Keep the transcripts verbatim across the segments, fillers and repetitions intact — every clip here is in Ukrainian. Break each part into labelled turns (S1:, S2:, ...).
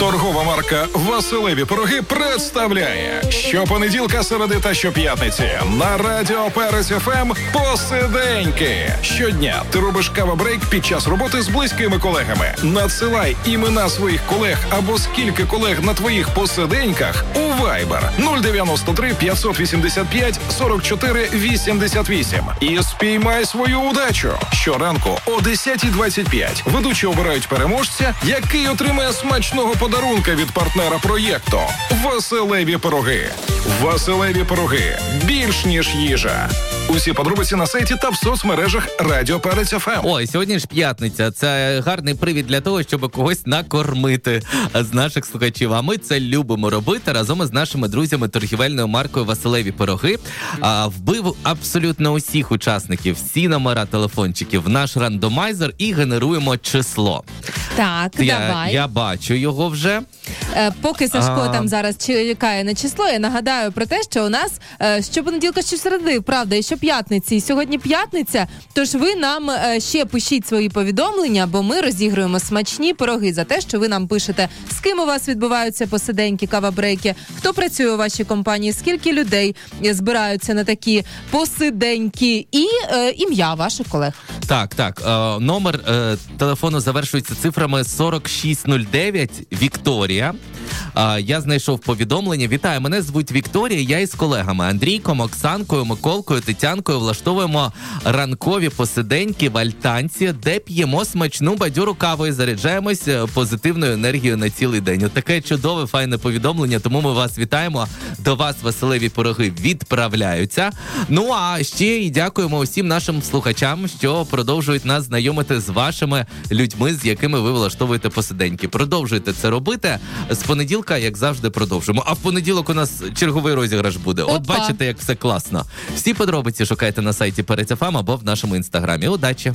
S1: Торгова марка «Василеві пироги» представляє щопонеділка, середи та щоп'ятниці на Радіо Перець еф ем «Посиденьки». Щодня ти робиш кава-брейк під час роботи з близькими колегами. Надсилай імена своїх колег або скільки колег на твоїх посиденьках у Viber нуль дев'яносто три п'ятсот вісімдесят п'ять сорок чотири вісімдесят вісім і спіймай свою удачу. Щоранку о десята двадцять п'ять ведучі обирають переможця, який отримає смачного подарунка від партнера проєкту «Василеві пироги». «Василеві пироги» – більш ніж їжа. Усі подробиці на сайті та в соцмережах Радіо Перець еф ем.
S2: Ой, сьогодні ж п'ятниця. Це гарний привід для того, щоб когось накормити з наших слухачів. А ми це любимо робити разом із нашими друзями торгівельною маркою «Василеві пироги». А, вбив абсолютно усіх учасників, всі номера телефончиків в наш рандомайзер і генеруємо число.
S3: Так,
S2: я,
S3: давай.
S2: Я бачу його вже.
S3: Е, поки Сашко
S2: А...
S3: там зараз чекає на число, я нагадаю про те, що у нас е, щопонеділка, щосереди, правда, і щоп'ятниці. І сьогодні п'ятниця, тож ви нам е, ще пишіть свої повідомлення, бо ми розігруємо смачні пироги за те, що ви нам пишете, з ким у вас відбуваються посиденьки, кава-брейки, хто працює у вашій компанії, скільки людей збираються на такі посиденьки і е, ім'я ваших колег.
S2: Так, так. Е, номер е, телефону завершується цифрами сорок шість нуль дев'ять. Вікторія. Е, я знайшов повідомлення. Вітаю, мене звуть Вікторія. Я із колегами Андрійком, Оксанкою, Миколкою, Тетянкою влаштовуємо ранкові посиденьки в альтанці, де п'ємо смачну бадьору каву і заряджаємось позитивною енергією на цілий день. От таке чудове, файне повідомлення, тому ми вас вітаємо. До вас Василеві пироги відправляються. Ну, а ще і дякуємо усім нашим слухачам, що продовжують нас знайомити з вашими людьми, з якими ви влаштовуєте посиденьки. Продовжуйте це робити. З понеділка, як завжди, продовжуємо. А в понеділок у нас черговий розіграш буде. От
S3: Опа.
S2: бачите, як все класно. Всі подробиці шукайте на сайті Перець еф ем або в нашому інстаграмі. Удачі!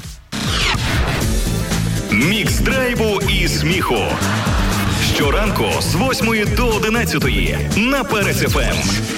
S4: Мікс драйву і сміху. Щоранку з восьмої до одинадцятої на Перець еф ем.